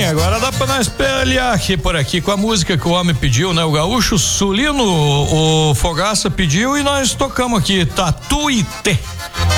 agora dá pra nós espelhar aqui por aqui com a música que o homem pediu, né? O gaúcho sulino, o Fogaça pediu e nós tocamos aqui, Tatuité.